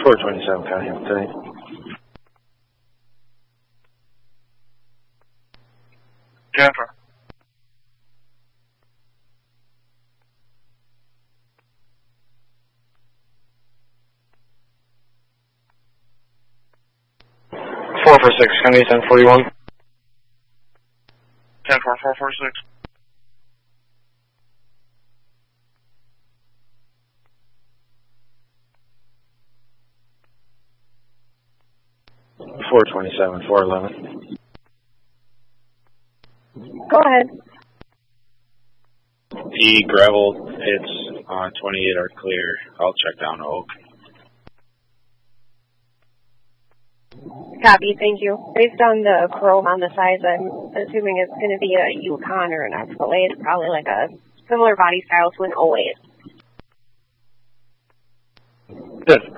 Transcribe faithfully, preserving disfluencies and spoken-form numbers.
four twenty-seven, County Update. Jennifer. four four six, County ten forty-one. ten four four four six. four twenty-seven, four eleven. Go ahead. The gravel hits on twenty-eight are clear. I'll check down Oak. Copy, thank you. Based on the chrome on the sides, I'm assuming it's going to be a Yukon or an Escalade, probably like a similar body style to an oh eight. Good.